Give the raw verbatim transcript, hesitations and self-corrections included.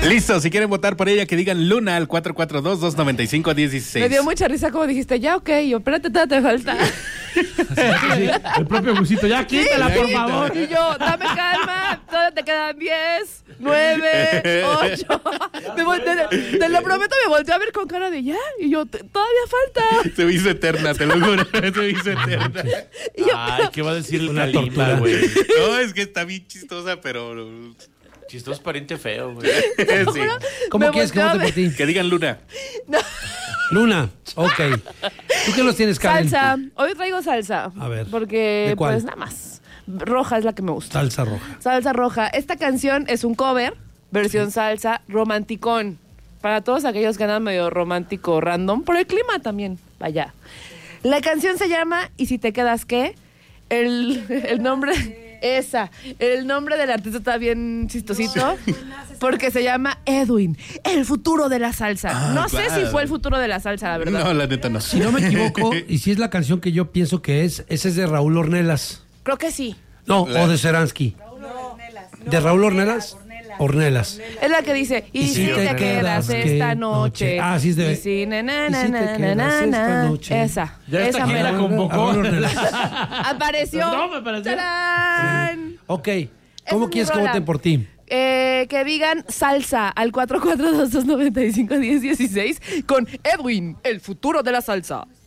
Listo, si quieren votar por ella, que digan Luna al cuatro cuatro dos, dos nueve cinco, uno seis. Me dio mucha risa como dijiste, ya, ok, yo, espérate, todavía te falta. Sí, el propio Gusito, ya quítala, Sí, por sí. favor. Y yo, dame calma, todavía te quedan diez, nueve, ocho. Me volteé, te, te lo prometo, me volteé a ver con cara de ya. Y yo, todavía falta. Se me hizo eterna, te lo juro. Se me hizo eterna. Y yo, Ay, ¿qué va a decir el Una Calima, tortura. güey? No, es que está bien chistosa, pero... Chistoso pariente feo, güey. Sí. ¿Cómo me quieres que volteé a vote por ti? Que digan Luna. Luna, ok. ¿Tú qué los tienes, Karen? salsa. Hoy traigo salsa. A ver, Porque, ¿de cuál? pues, nada más. Roja es la que me gusta. Salsa roja. Salsa roja. Esta canción es un cover, versión salsa, romanticón. Para todos aquellos que andan medio romántico random, por el clima también, vaya. La canción se llama ¿Y si te quedas qué? El, el nombre... Esa. El nombre del artista está bien chistosito. Porque se llama Edwin, el futuro de la salsa. Ah, no sé claro. si fue el futuro de la salsa, la verdad. No, la neta no. Si no me equivoco, y si es la canción que yo pienso que es, esa es de Raúl Ornelas. Creo que sí. No, La- o de Seransky. ¿De Raúl Ornelas? Ornelas. Es la que dice, y, si te, quedas esta noche. Ah, sí es de... Y si na, na, ¿Y na, si te na, quedas na, na, esta na. noche? Esa. Ya está esa aquí mera. la convocó. Raúl Ornelas. Apareció. No, me pareció. ¡Tarán! Ok, Esa ¿cómo es mi quieres que rola. voten por ti? Eh, que digan salsa al cuatro cuatro dos, dos nueve cinco, uno cero uno seis con Edwin, el futuro de la salsa.